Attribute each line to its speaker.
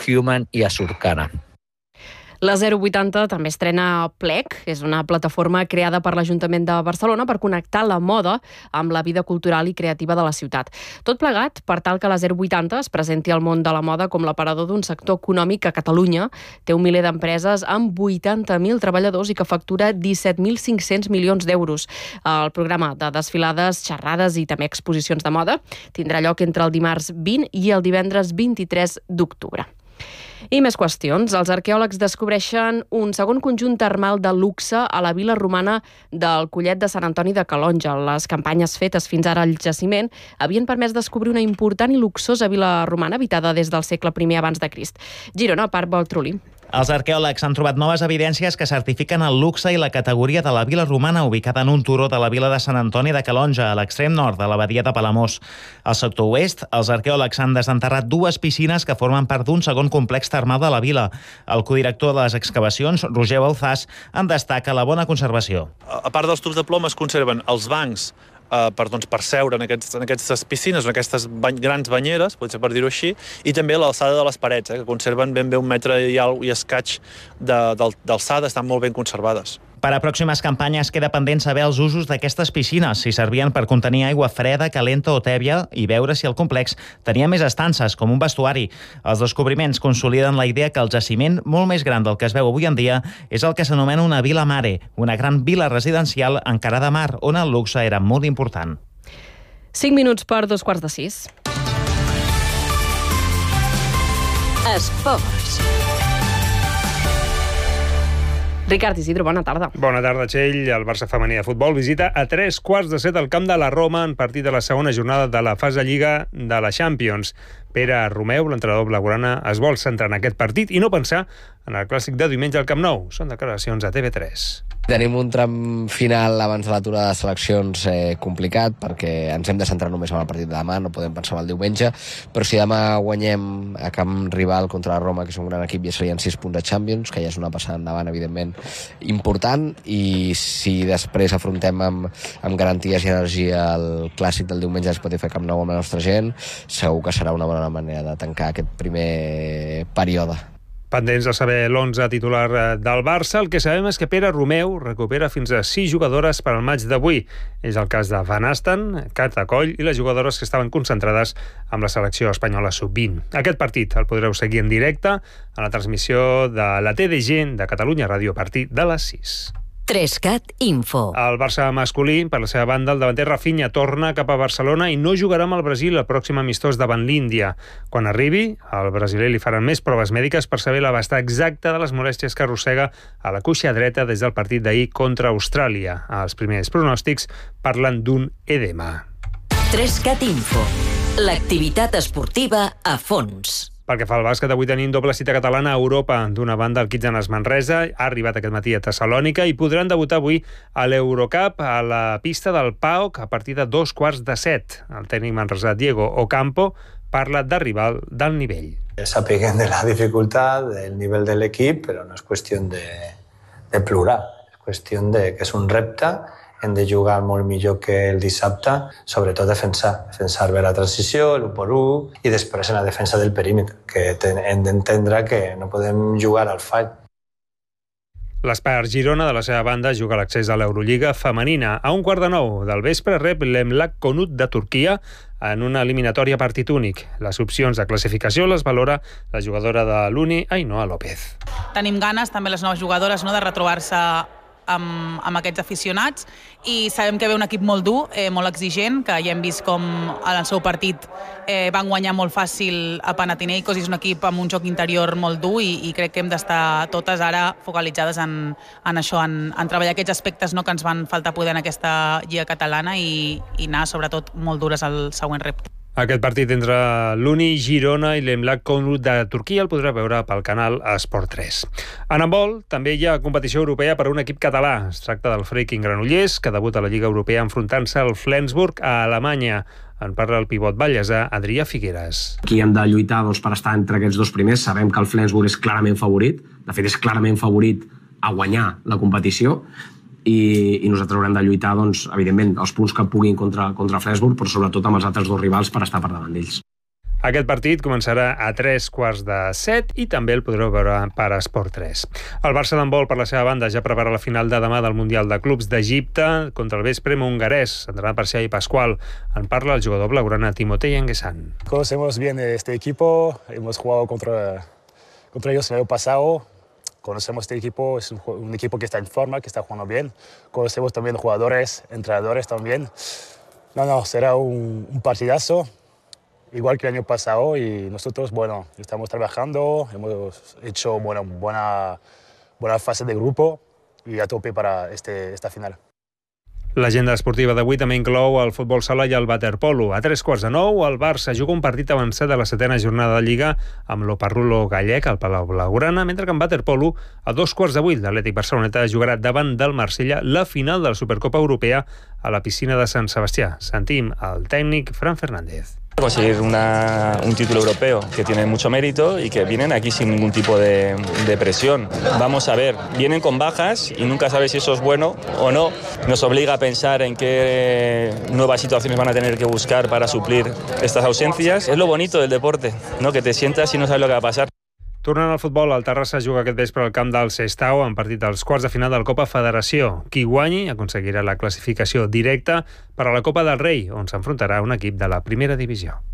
Speaker 1: Human i a Surcana.
Speaker 2: La 080 també estrena Plec, és una plataforma creada per l'Ajuntament de Barcelona per connectar la moda amb la vida cultural i creativa de la ciutat. Tot plegat per tal que la 080 es presenti al món de la moda com l'aparador d'un sector econòmic que a Catalunya té un miler d'empreses amb 80.000 treballadors i que factura 17.500 milions d'euros. El programa de desfilades, xerrades i també exposicions de moda tindrà lloc entre el dimarts 20 i el divendres 23 d'octubre. I més qüestions. Els arqueòlegs descobreixen un segon conjunt termal de luxe a la vila romana del Collet de Sant Antoni de Calonge. Les campanyes fetes fins ara al jaciment havien permès descobrir una important i luxosa vila romana habitada des del segle I abans de Crist. Girona, Parc Baltrulí.
Speaker 3: Els arqueòlegs han trobat noves evidències que certifiquen el luxe i la categoria de la vila romana ubicada en un turó de la vila de Sant Antoni de Calonge, a l'extrem nord de la badia de Palamós. Al sector oest, els arqueòlegs han desenterrat 2 piscines que formen part d'un segon complex termal de la vila. El codirector de les excavacions, Roger Balzàs, en destaca la bona conservació.
Speaker 4: A part dels tubs de plom es conserven els bancs per seure en aquestes piscines, en aquestes grans banyeres, potser per dir-ho així, i també l'alçada de les parets, que conserven ben bé 1 metre i escaig d'alçada, estan molt ben conservades.
Speaker 3: Per a pròximes campanyes queda pendent saber els usos d'aquestes piscines, si servien per contenir aigua freda, calenta o tèbia, i veure si el complex tenia més estances, com un vestuari. Els descobriments consoliden la idea que el jaciment, molt més gran del que es veu avui en dia, és el que s'anomena una vila mare, una gran vila residencial encarada a mar, on el luxe era molt important.
Speaker 2: 5 minuts per 2:45.
Speaker 5: Esports.
Speaker 2: Ricard Isidro, bona tarda.
Speaker 6: Bona tarda, Txell. El Barça femení de futbol visita a 7:15 al camp de la Roma en partit de la segona jornada de la fase Lliga de la Champions. Pere Romeu, l'entrenador blaugrana, es vol centrar en aquest partit i no pensar en el clàssic de diumenge al Camp Nou. Són declaracions a TV3.
Speaker 7: Tenim un tram final abans de l'aturada de seleccions complicat perquè ens hem de centrar només en el partit de demà, no podem pensar en el diumenge, però si demà guanyem a camp rival contra la Roma, que és un gran equip, ja serien 6 punts de Champions, que ja és una passada endavant, evidentment, important, i si després afrontem amb garanties i energia el clàssic del diumenge a Spotify Camp Nou amb la nostra gent, segur que serà una bona manera de tancar aquest primer període.
Speaker 6: Pendents de saber l'11 titular del Barça, el que sabem és que Pere Romeu recupera fins a 6 jugadores per al maig d'avui. És el cas de Van Asten, Cata Coll i les jugadores que estaven concentrades amb la selecció espanyola sub-20. Aquest partit el podreu seguir en directe a la transmissió de la TDG de Catalunya Ràdio a partir de les 6.
Speaker 5: 3CAT Info.
Speaker 6: El Barça masculí, per la seva banda, el davanter Rafinha torna cap a Barcelona i no jugarà amb el Brasil el pròxim amistós davant l'Índia. Quan arribi, al brasiler li faran més proves mèdiques per saber l'abast exacte de les molèsties que arrossega a la cuixa dreta des del partit d'ahir contra Austràlia. Els primers pronòstics parlen d'un edema.
Speaker 5: 3CAT Info. L'activitat esportiva a fons.
Speaker 6: Pel que fa al bàsquet, avui tenim doble cita catalana a Europa. D'una banda, el Kitsanas Manresa ha arribat aquest matí a Tessalònica i podran debutar avui a l'Eurocup a la pista del PAOK a partir de 6:45. El tècnic manresà Diego Ocampo parla de rival d'alt nivell.
Speaker 8: Sapiguen de la dificultad, del nivel del equip, però no és qüestió de plorar. És qüestió de que és un repte, hem de jugar molt millor que el dissabte, sobretot defensar bé la transició, l'1x1 i després en la defensa del perímetre, que hem d'entendre que no podem jugar al fall.
Speaker 6: L'Espar Girona, de la seva banda, juga l'accés a l'Eurolliga femenina. A 8:15 del vespre rep l'Emlak Konut de Turquia en una eliminatòria partit únic. Les opcions de classificació les valora la jugadora de l'Uni, Ainhoa López.
Speaker 9: Tenim ganes, també les noves jugadores, de retrobar-se amb aquests aficionats i sabem que ve un equip molt dur, molt exigent, que ja hem vist com en el seu partit van guanyar molt fàcil a Panathinaikos i és un equip amb un joc interior molt dur i crec que hem d'estar totes ara focalitzades en això, en treballar aquests aspectes que ens van faltar poder en aquesta lliga catalana i anar sobretot molt dures al següent repte.
Speaker 6: Aquest partit entre l'Uni Girona i l'Emlak Konut de Turquia el podrà veure pel canal Esport 3. En handbol també hi ha competició europea per a un equip català. Es tracta del Freiking Granollers, que debuta a la Lliga Europea enfrontant-se al Flensburg a Alemanya. En parla el pivot ballesà Adrià Figueres.
Speaker 10: Aquí hem de lluitar per estar entre aquests dos primers. Sabem que el Flensburg és clarament favorit. De fet, és clarament favorit a guanyar la competició. I nosaltres haurem de lluitar, evidentment, els punts que puguin contra Flensburg, però sobretot amb els altres dos rivals per estar per davant d'ells.
Speaker 6: Aquest partit començarà a 7:15 i també el podreu veure per Esport 3. El Barça d'handbol, per la seva banda, ja prepara la final de demà del Mundial de Clubs d'Egipte contra el vespre hongarès, entrenat per Xavi Pascual. En parla el jugador blaugrana Timotei Anguessan.
Speaker 1: Conocemos bien este equipo, hemos jugado contra ellos el año pasado. Conocemos este equipo, es un equipo que está en forma, que está jugando bien. Conocemos también jugadores, entrenadores también. Será un partidazo, igual que el año pasado, y nosotros, estamos trabajando, hemos hecho buena fase de grupo y a tope para esta final.
Speaker 6: L'agenda esportiva d'avui també inclou el futbol sala i el waterpolo. A 8:45, el Barça juga un partit avançat de la 7ª jornada de Lliga amb l'Oparrulo gallec al Palau Blaugrana, mentre que en waterpolo, a 2:15, l'Atlètic Barceloneta jugarà davant del Marsella la final de la Supercopa Europea a la piscina de Sant Sebastià. Sentim el tècnic Fran Fernández.
Speaker 11: Conseguir un título europeo que tiene mucho mérito y que vienen aquí sin ningún tipo de presión. Vamos a ver, vienen con bajas y nunca sabes si eso es bueno o no. Nos obliga a pensar en qué nuevas situaciones van a tener que buscar para suplir estas ausencias. Es lo bonito del deporte, ¿no? Que te sientas y no sabes lo que va a pasar.
Speaker 6: Tornant al futbol, el Terrassa juga aquest vespre al camp del Sestao en partit dels quarts de final del Copa Federació. Qui guanyi aconseguirà la classificació directa per a la Copa del Rei, on s'enfrontarà un equip de la primera divisió.